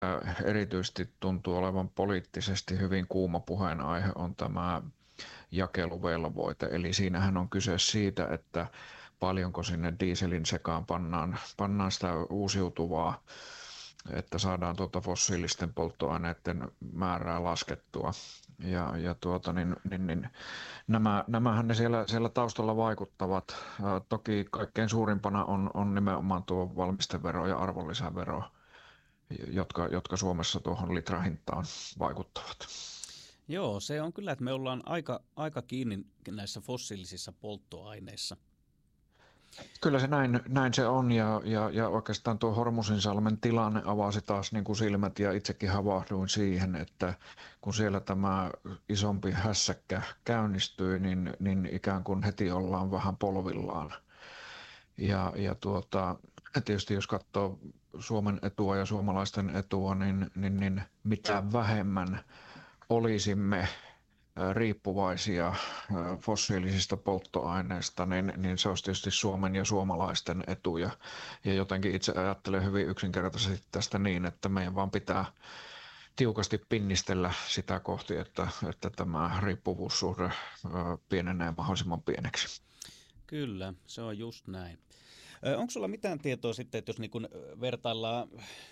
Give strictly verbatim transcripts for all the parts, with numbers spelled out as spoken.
erityisesti tuntuu olevan poliittisesti hyvin kuuma puheenaihe, on tämä jakeluvelvoite. Eli siinähän on kyse siitä, että paljonko sinne dieselin sekaan pannaan, pannaan sitä uusiutuvaa, että saadaan tuota fossiilisten polttoaineiden määrää laskettua. Ja, ja tuota, niin, niin, niin, nämä, nämähän ne siellä, siellä taustalla vaikuttavat. Ää, toki kaikkein suurimpana on, on nimenomaan tuo valmistevero ja arvonlisävero, jotka, jotka Suomessa tuohon litrahintaan vaikuttavat. Joo, se on kyllä, että me ollaan aika, aika kiinni näissä fossiilisissa polttoaineissa. Kyllä se näin, näin se on ja, ja, ja oikeastaan tuo Hormusinsalmen tilanne avasi taas niin kuin silmät ja itsekin havahduin siihen, että kun siellä tämä isompi hässäkkä käynnistyi, niin, niin ikään kuin heti ollaan vähän polvillaan. Ja, ja tuota, tietysti jos katsoo Suomen etua ja suomalaisten etua, niin, niin, niin mitä vähemmän olisimme riippuvaisia fossiilisista polttoaineista, niin, niin se olisi tietysti Suomen ja suomalaisten etu. Ja, ja jotenkin itse ajattelen hyvin yksinkertaisesti tästä niin, että meidän vaan pitää tiukasti pinnistellä sitä kohti, että, että tämä riippuvuussuhde pienenee mahdollisimman pieneksi. Kyllä, se on just näin. Onko sulla mitään tietoa sitten, että jos niin kun vertaillaan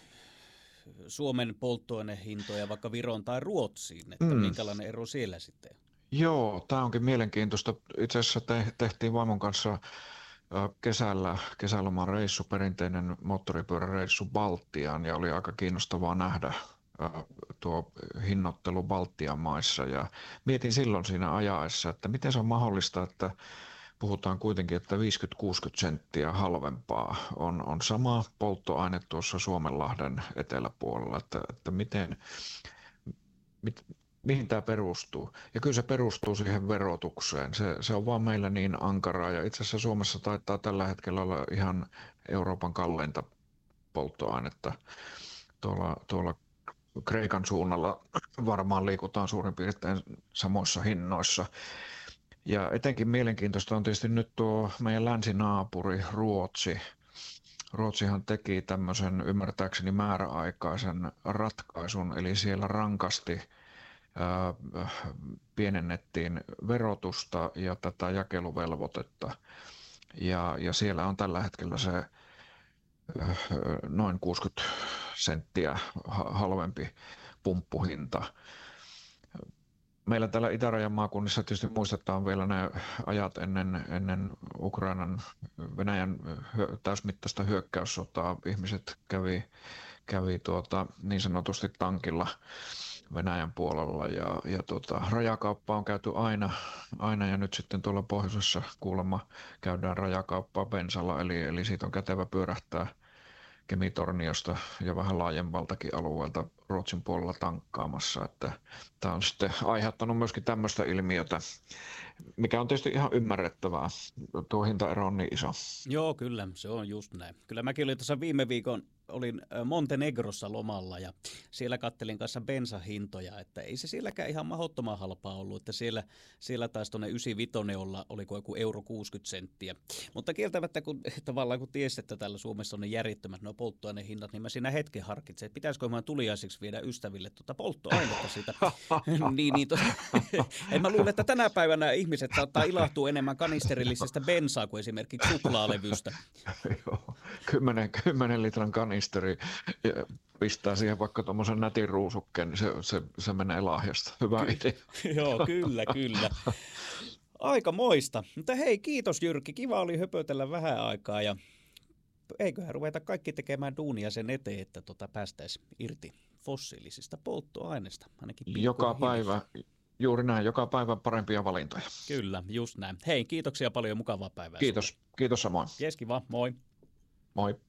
Suomen polttoainehintoja vaikka Viroon tai Ruotsiin, että mm. minkälainen ero siellä sitten? Joo, tämä onkin mielenkiintoista. Itse asiassa te, tehtiin vaimon kanssa kesällä, kesäloman reissu, perinteinen moottoripyöräreissu Baltiaan ja oli aika kiinnostavaa nähdä tuo hinnoittelu Baltian maissa ja mietin silloin siinä ajaessa, että miten se on mahdollista, että puhutaan kuitenkin, että viisikymmentä kuusikymmentä senttiä halvempaa on, on sama polttoaine tuossa Suomenlahden eteläpuolella, että, että miten, mit, mihin tämä perustuu. Ja kyllä se perustuu siihen verotukseen. Se, se on vaan meillä niin ankaraa ja itse asiassa Suomessa taitaa tällä hetkellä olla ihan Euroopan kalleinta polttoainetta. Tuolla, tuolla Kreikan suunnalla varmaan liikutaan suurin piirtein samoissa hinnoissa. Ja etenkin mielenkiintoista on tietysti nyt tuo meidän länsinaapuri Ruotsi. Ruotsihan teki tämmöisen ymmärtääkseni määräaikaisen ratkaisun, eli siellä rankasti ää, pienennettiin verotusta ja tätä jakeluvelvoitetta. Ja, ja siellä on tällä hetkellä se ää, noin kuusikymmentä senttiä halvempi pumppuhinta. Meillä täällä itärajan maakunnissa tietysti muistetaan vielä ne ajat ennen, ennen Ukrainan Venäjän täysmittaista hyökkäyssotaa. Ihmiset kävi, kävi tuota, niin sanotusti tankilla Venäjän puolella ja, ja tuota, rajakauppa on käyty aina, aina ja nyt sitten tuolla pohjoisessa kuulemma käydään rajakauppaa bensalla, eli, eli siitä on kätevä pyörähtää Kemitorniosta ja vähän laajemmaltakin alueelta Ruotsin puolella tankkaamassa, että tämä on sitten aiheuttanut myöskin tämmöistä ilmiötä, mikä on tietysti ihan ymmärrettävää. Tuo hintaero on niin iso. Joo, kyllä, se on just näin. Kyllä mäkin olin tuossa viime viikon, olin Montenegrossa lomalla ja siellä kattelin kanssa bensahintoja, että ei se sielläkään ihan mahdottoman halpaa ollut, että siellä, siellä taisi tuonne yhdeksänkymmentäviisi olla, oliko joku euro kuusikymmentä senttiä. Mutta kieltämättä, kun tavallaan kun tiesi, että täällä Suomessa on ne järjettömät nuo polttoainehinnat, niin mä siinä hetken harkitsin, että pitäisikö mä tuliaisiksi viedä ystäville tuota polttoainetta siitä. niin, niin, to... en mä luule, että tänä päivänä ihmiset saattaa ilahtua enemmän kanisterillisesta bensaa kuin esimerkiksi suklaalevystä. Joo, kymmenen, kymmenen litran kanisteri ja pistää siihen vaikka tuommoisen nätin ruusukkeen, niin se, se, se menee lahjasta. Hyvä idea. Joo, kyllä, kyllä. Aika moista. Mutta hei, kiitos Jyrki. Kiva oli höpötellä vähän aikaa ja eiköhän ruveta kaikki tekemään duunia sen eteen, että tota päästäisiin irti fossiilisista polttoaineista. Ainakin joka päivä, juuri näin, joka päivä parempia valintoja. Kyllä, just näin. Hei, kiitoksia paljon, mukavaa päivää. Kiitos, sulle. Kiitos samoin. Jes, kiva, moi. Moi.